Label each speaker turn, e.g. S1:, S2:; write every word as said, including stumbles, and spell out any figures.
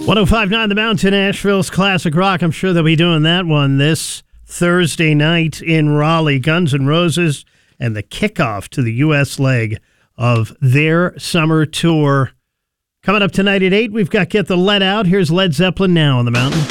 S1: one oh five point nine The Mountain, Asheville's classic rock. I'm sure they'll be doing that one this Thursday night in Raleigh. Guns N' Roses and the kickoff to the U S leg of their summer tour. Coming up tonight at eight, we've got Get the Lead Out. Here's Led Zeppelin now on the Mountain.